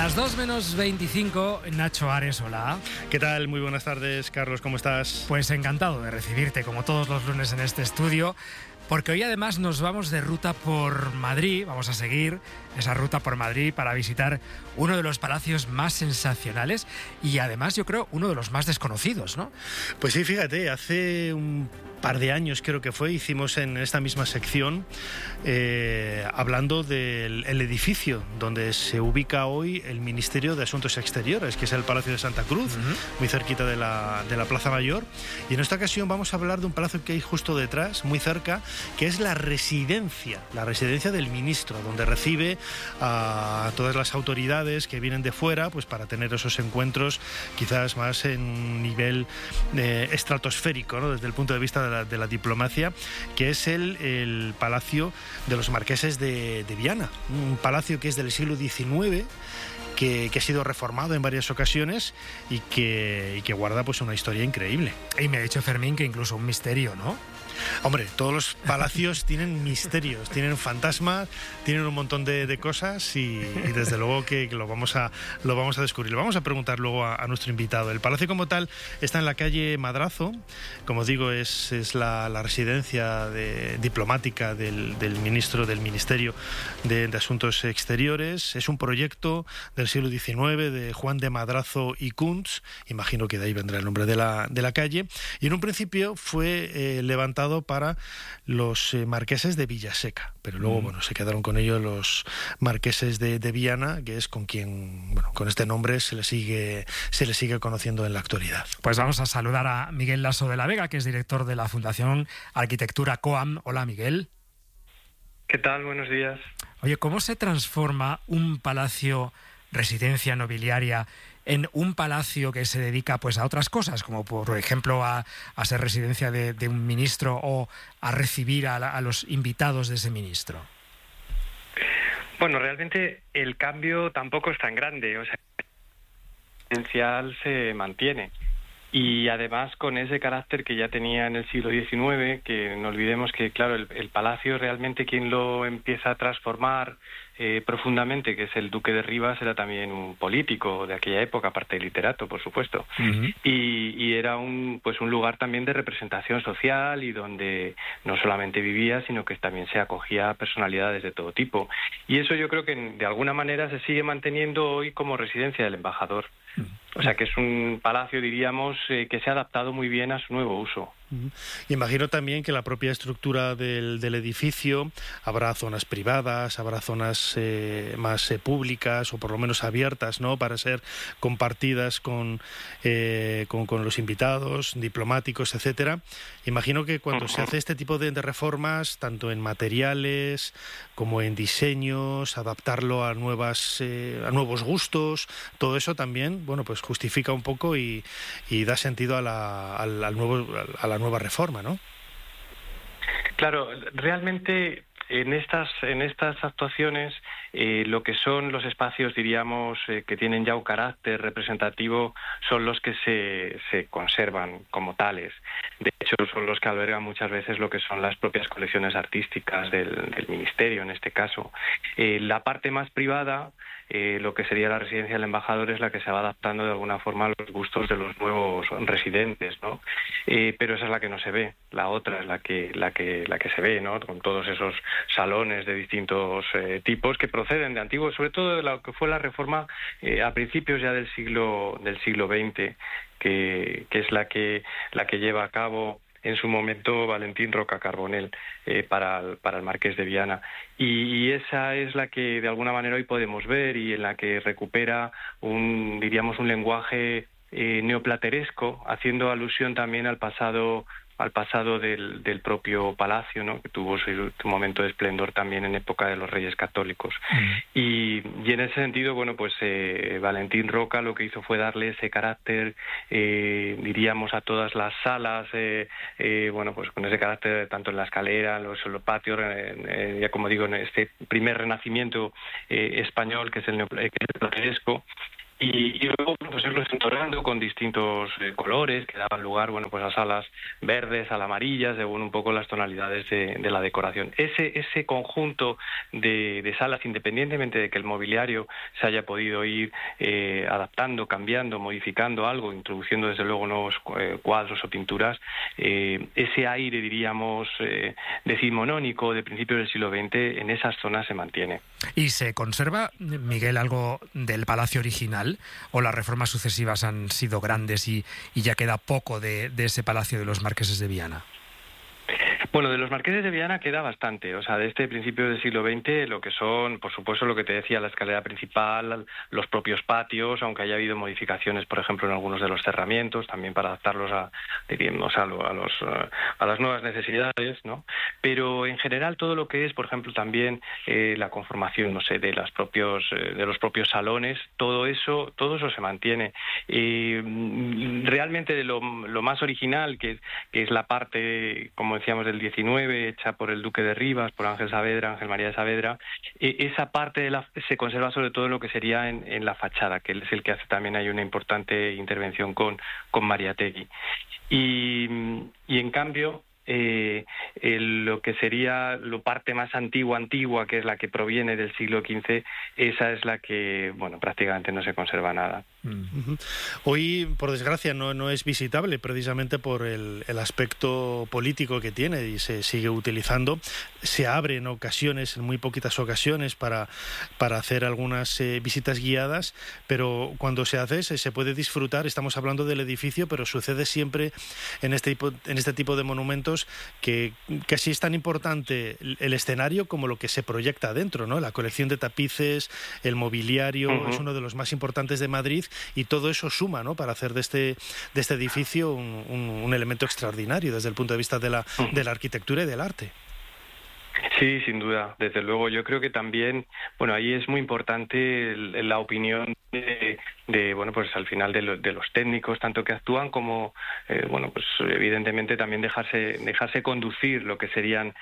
Las 2 menos 25, Nacho Ares, hola. ¿Qué tal? Muy buenas tardes, Carlos, ¿cómo estás? Pues encantado de recibirte, como todos los lunes en este estudio, porque hoy además nos vamos de ruta por Madrid, vamos a seguir esa ruta por Madrid para visitar uno de los palacios más sensacionales y además yo creo uno de los más desconocidos, ¿no? Pues sí, fíjate, hace un par de años creo que fue, hicimos en esta misma sección hablando del edificio donde se ubica hoy el Ministerio de Asuntos Exteriores, que es el Palacio de Santa Cruz, muy cerquita de la Plaza Mayor. Y en esta ocasión vamos a hablar de un palacio que hay justo detrás, muy cerca, que es la residencia del ministro, donde recibe a todas las autoridades que vienen de fuera, pues para tener esos encuentros quizás más en nivel estratosférico, ¿no? Desde el punto de vista de la diplomacia, que es el Palacio de los Marqueses de Viana, un palacio que es del siglo XIX, que ha sido reformado en varias ocasiones y que guarda pues una historia increíble. Y me ha dicho Fermín que incluso un misterio, ¿no? Hombre, todos los palacios tienen misterios, tienen fantasmas, tienen un montón de cosas y desde luego que lo vamos a descubrir. Lo vamos a preguntar luego a nuestro invitado. El palacio como tal está en la calle Madrazo, como digo, es la residencia diplomática del ministro del Ministerio de Asuntos Exteriores. Es un proyecto del siglo XIX de Juan de Madrazo y Kuntz, imagino que de ahí vendrá el nombre de la calle, y en un principio fue levantado para los marqueses de Villaseca, pero luego bueno, se quedaron con ellos los marqueses de Viana, que es con quien, bueno, con este nombre se le sigue conociendo en la actualidad. Pues vamos a saludar a Miguel Lasso de la Vega, que es director de la Fundación Arquitectura COAM. Hola, Miguel. ¿Qué tal? Buenos días. Oye, ¿cómo se transforma un palacio, residencia nobiliaria, en un palacio que se dedica pues a otras cosas, como por ejemplo a ser residencia de un ministro o a recibir a los invitados de ese ministro? Bueno, realmente el cambio tampoco es tan grande, o sea, el residencial se mantiene. Y además con ese carácter que ya tenía en el siglo XIX, que no olvidemos que, claro, el palacio realmente quien lo empieza a transformar profundamente, que es el duque de Rivas, era también un político de aquella época, aparte de literato, por supuesto. Y era un lugar también de representación social y donde no solamente vivía, sino que también se acogía a personalidades de todo tipo. Y eso yo creo que de alguna manera se sigue manteniendo hoy como residencia del embajador. O sea que es un palacio, diríamos, que se ha adaptado muy bien a su nuevo uso. Imagino también que la propia estructura del edificio, habrá zonas privadas, habrá zonas más públicas o por lo menos abiertas, ¿no?, para ser compartidas con los invitados, diplomáticos, etcétera. Imagino que cuando se hace este tipo de reformas, tanto en materiales como en diseños, adaptarlo a nuevos gustos, todo eso también, bueno, pues justifica un poco y da sentido a la nueva reforma, ¿no? Claro, realmente en estas actuaciones lo que son los espacios, diríamos, que tienen ya un carácter representativo son los que se conservan como tales. De hecho, son los que albergan muchas veces lo que son las propias colecciones artísticas del ministerio, en este caso. La parte más privada, lo que sería la residencia del embajador, es la que se va adaptando de alguna forma a los gustos de los nuevos residentes, ¿no? Pero esa es la que no se ve. La otra es la que se ve, ¿no?, con todos esos salones de distintos tipos que proceden de antiguos, sobre todo de lo que fue la reforma a principios ya del siglo XX, que es la que lleva a cabo en su momento Valentín Roca Carbonell para el Marqués de Viana. Y esa es la que de alguna manera hoy podemos ver y en la que recupera un lenguaje neoplateresco, haciendo alusión también al pasado del propio palacio, ¿no?, que tuvo su momento de esplendor también en época de los Reyes Católicos. Y en ese sentido, bueno, pues Valentín Roca lo que hizo fue darle ese carácter, diríamos, a todas las salas, bueno, pues con ese carácter tanto en la escalera, en los patios, ya como digo, en este primer renacimiento español, que es el neoplateresco. y luego pues irlos entornando con distintos colores que daban lugar, bueno, pues a salas verdes, a las amarillas, según un poco las tonalidades de la decoración. Ese conjunto de salas, independientemente de que el mobiliario se haya podido ir adaptando, cambiando, modificando algo, introduciendo desde luego nuevos cuadros o pinturas, ese aire, diríamos, decimonónico de principios del siglo XX en esas zonas se mantiene. ¿Y se conserva, Miguel, algo del palacio original, o las reformas sucesivas han sido grandes y ya queda poco de ese palacio de los marqueses de Viana? Bueno, de los marqueses de Viana queda bastante, o sea, de este principio del siglo XX, lo que son, por supuesto, lo que te decía, la escalera principal, los propios patios, aunque haya habido modificaciones, por ejemplo, en algunos de los cerramientos, también para adaptarlos a las nuevas necesidades, ¿no? Pero en general todo lo que es, por ejemplo, también la conformación, no sé, de los propios salones, todo eso se mantiene. Realmente de lo más original, que es la parte, como decíamos, del 19, hecha por el duque de Rivas, por Ángel María de Saavedra, esa parte se conserva sobre todo en lo que sería en la fachada, que él es el que hace también hay una importante intervención con Mariátegui. Y en cambio, lo que sería la parte más antigua, que es la que proviene del siglo XV, esa es la que, bueno, prácticamente no se conserva nada. Hoy, por desgracia, no es visitable precisamente por el aspecto político que tiene y se sigue utilizando. Se abre en muy poquitas ocasiones para hacer algunas visitas guiadas, pero cuando se hace se puede disfrutar. Estamos hablando del edificio, pero sucede siempre en este tipo de monumentos que casi es tan importante el escenario como lo que se proyecta adentro, ¿no? La colección de tapices, el mobiliario, es uno de los más importantes de Madrid, y todo eso suma, ¿no?, para hacer de este edificio un elemento extraordinario desde el punto de vista de la arquitectura y del arte. Sí, sin duda, desde luego. Yo creo que también, bueno, ahí es muy importante la opinión de bueno, pues al final de los técnicos, tanto que actúan como, bueno, pues evidentemente también dejarse conducir lo que serían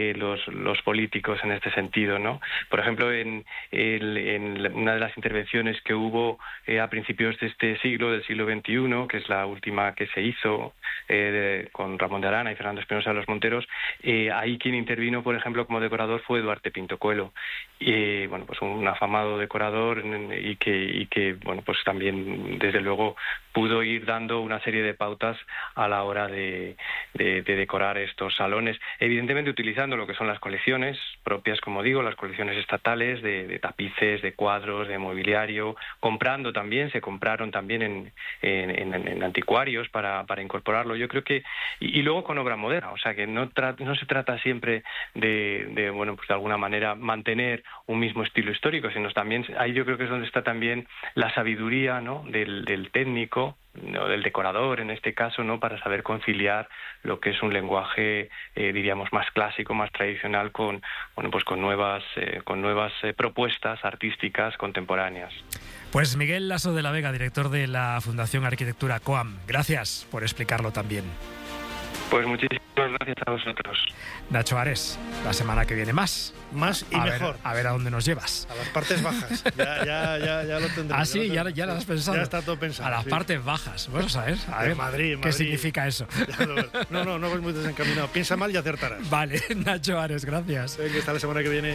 los políticos en este sentido, ¿no? Por ejemplo, en una de las intervenciones que hubo a principios de este siglo, del siglo XXI, que es la última que se hizo con Ramón de Arana y Fernando Espinosa de los Monteros, ahí quien intervino, por ejemplo, como decorador fue Duarte Pinto Coelho, bueno, pues un afamado decorador y que bueno, pues también desde luego pudo ir dando una serie de pautas a la hora de decorar estos salones, evidentemente utilizando lo que son las colecciones propias, como digo, las colecciones estatales de tapices, de cuadros, de mobiliario, se compraron también en anticuarios para incorporarlo. Yo creo que y luego con obra moderna, o sea que no se trata siempre de bueno, pues de alguna manera mantener un mismo estilo histórico, sino también ahí yo creo que es donde está también la sabiduría, ¿no?, del técnico, ¿no?, del decorador en este caso, ¿no?, para saber conciliar lo que es un lenguaje diríamos más clásico, más tradicional con nuevas propuestas artísticas contemporáneas. Pues Miguel Lasso de la Vega, director de la Fundación Arquitectura COAM, gracias por explicarlo también. Pues muchísimas gracias a vosotros. Nacho Ares, la semana que viene más y mejor. A ver a dónde nos llevas. A las partes bajas. Ya lo tendré. Ah, sí, ya lo has pensado. Ya está todo pensado. A las partes bajas. Bueno, ¿sabes? A ver, Madrid. ¿qué significa eso? No vas muy desencaminado. Piensa mal y acertarás. Vale, Nacho Ares, gracias. Venga, hasta la semana que viene.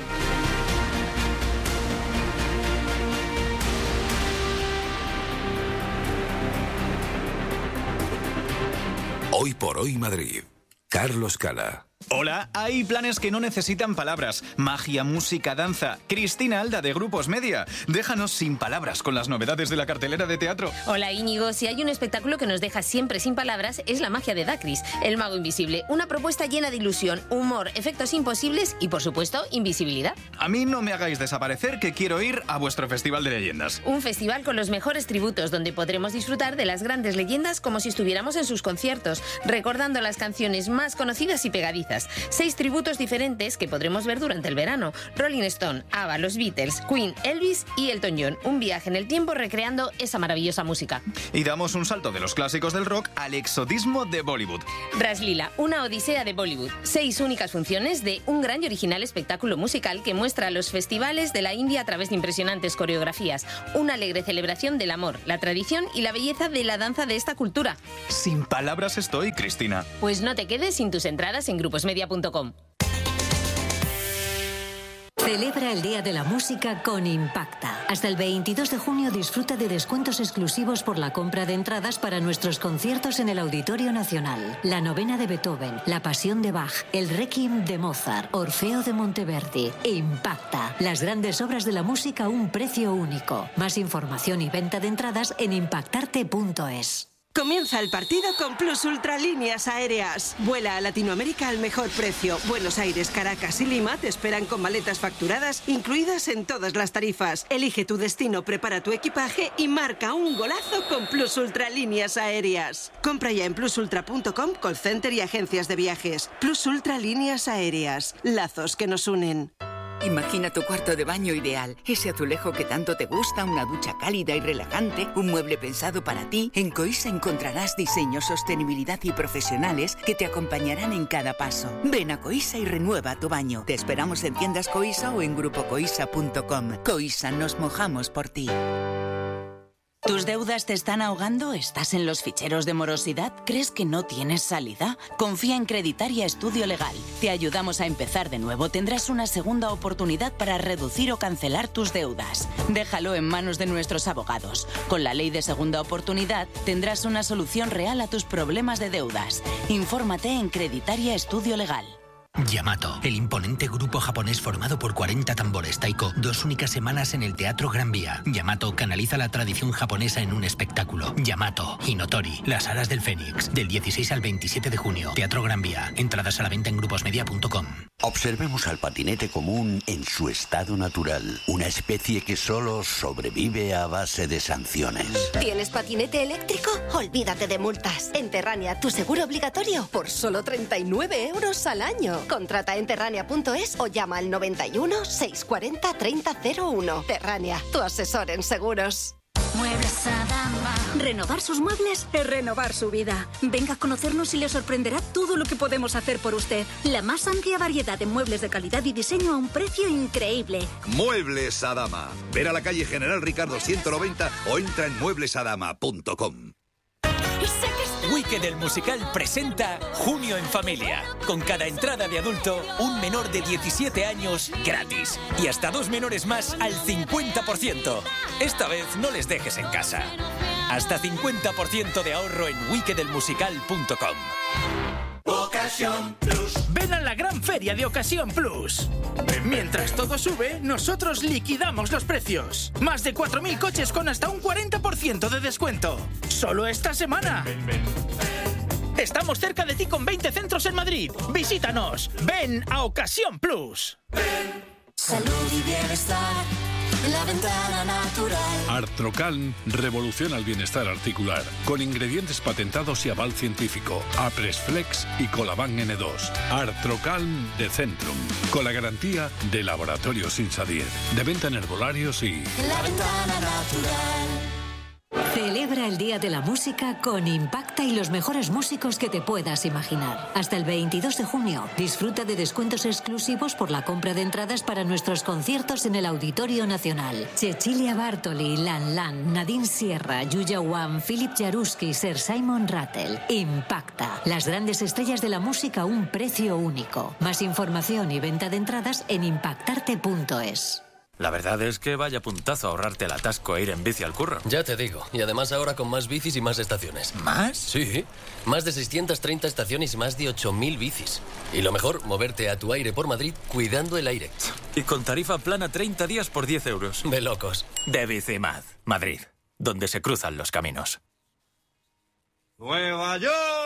Hoy por hoy Madrid. Carlos Cala. Hola, hay planes que no necesitan palabras. Magia, música, danza. Cristina Alda de Grupos Media. Déjanos sin palabras con las novedades de la cartelera de teatro. Hola Íñigo, si hay un espectáculo que nos deja siempre sin palabras es La magia de Dacris, el mago invisible. Una propuesta llena de ilusión, humor, efectos imposibles y por supuesto invisibilidad. A mí no me hagáis desaparecer, que quiero ir a vuestro Festival de Leyendas. Un festival con los mejores tributos donde podremos disfrutar de las grandes leyendas como si estuviéramos en sus conciertos, recordando las canciones más conocidas y pegadizas. favoritas. 6 tributos diferentes que podremos ver durante el verano. Rolling Stone, ABBA, los Beatles, Queen, Elvis y Elton John. Un viaje en el tiempo recreando esa maravillosa música. Y damos un salto de los clásicos del rock al exotismo de Bollywood. Raslila, una odisea de Bollywood. 6 únicas funciones de un gran y original espectáculo musical que muestra los festivales de la India a través de impresionantes coreografías. Una alegre celebración del amor, la tradición y la belleza de la danza de esta cultura. Sin palabras estoy, Cristina. Pues no te quedes sin tus entradas en gruposmedia.com. Celebra el Día de la Música con Impacta. Hasta el 22 de junio disfruta de descuentos exclusivos por la compra de entradas para nuestros conciertos en el Auditorio Nacional. La Novena de Beethoven, La Pasión de Bach, el Requiem de Mozart, Orfeo de Monteverdi. Impacta. Las grandes obras de la música a un precio único. Más información y venta de entradas en impactarte.es. Comienza el partido con Plus Ultra Líneas Aéreas. Vuela a Latinoamérica al mejor precio. Buenos Aires, Caracas y Lima te esperan con maletas facturadas incluidas en todas las tarifas. Elige tu destino, prepara tu equipaje y marca un golazo con Plus Ultra Líneas Aéreas. Compra ya en plusultra.com, call center y agencias de viajes. Plus Ultra Líneas Aéreas. Lazos que nos unen. Imagina tu cuarto de baño ideal, ese azulejo que tanto te gusta, una ducha cálida y relajante, un mueble pensado para ti. En Coisa encontrarás diseño, sostenibilidad y profesionales que te acompañarán en cada paso. Ven a Coisa y renueva tu baño. Te esperamos en tiendas Coisa o en grupocoisa.com. Coisa, nos mojamos por ti. ¿Tus deudas te están ahogando? ¿Estás en los ficheros de morosidad? ¿Crees que no tienes salida? Confía en Creditaria Estudio Legal. Te ayudamos a empezar de nuevo. Tendrás una segunda oportunidad para reducir o cancelar tus deudas. Déjalo en manos de nuestros abogados. Con la ley de segunda oportunidad tendrás una solución real a tus problemas de deudas. Infórmate en Creditaria Estudio Legal. Yamato, el imponente grupo japonés formado por 40 tambores taiko, 2 únicas semanas en el Teatro Gran Vía. Yamato canaliza la tradición japonesa en un espectáculo. Yamato, Hinotori, Las Alas del Fénix, del 16 al 27 de junio. Teatro Gran Vía. Entradas a la venta en gruposmedia.com. Observemos al patinete común en su estado natural. Una especie que solo sobrevive a base de sanciones. ¿Tienes patinete eléctrico? Olvídate de multas. En Terrania, tu seguro obligatorio por solo 39 € al año. Contrata en terrania.es o llama al 91 640 3001. Terrania, tu asesor en seguros. Muebles Adama. Renovar sus muebles es renovar su vida. Venga a conocernos y le sorprenderá todo lo que podemos hacer por usted. La más amplia variedad de muebles de calidad y diseño a un precio increíble. Muebles Adama. Ver a la calle General Ricardo 190 o entra en mueblesadama.com. Wicked el musical presenta Junio en Familia. Con cada entrada de adulto, un menor de 17 años gratis. Y hasta 2 menores más al 50%. Esta vez no les dejes en casa. Hasta 50% de ahorro en wickedelmusical.com. Ocasión Plus. Ven a la gran feria de Ocasión Plus. Mientras todo sube, nosotros liquidamos los precios. Más de 4.000 coches con hasta un 40% de descuento. Solo esta semana. Estamos cerca de ti con 20 centros en Madrid. Visítanos. Ven a Ocasión Plus. Salud y bienestar. La ventana natural. Artrocan revoluciona el bienestar articular con ingredientes patentados y aval científico. Apresflex y Colaban N2. Artrocan de Centrum, con la garantía de Laboratorios Insadier. De venta en herbolarios y... La ventana natural. Celebra el Día de la Música con Impacta y los mejores músicos que te puedas imaginar. Hasta el 22 de junio, disfruta de descuentos exclusivos por la compra de entradas para nuestros conciertos en el Auditorio Nacional. Cecilia Bartoli, Lan Lan, Nadine Sierra, Yuya Wang, Philip Jaruski, Sir Simon Rattle. Impacta. Las grandes estrellas de la música a un precio único. Más información y venta de entradas en impactarte.es. La verdad es que vaya puntazo ahorrarte el atasco e ir en bici al curro. Ya te digo. Y además ahora con más bicis y más estaciones. ¿Más? Sí. Más de 630 estaciones y más de 8.000 bicis. Y lo mejor, moverte a tu aire por Madrid cuidando el aire. Y con tarifa plana 30 días por 10 euros. De locos. De Bicimad, Madrid. Donde se cruzan los caminos. Nueva York.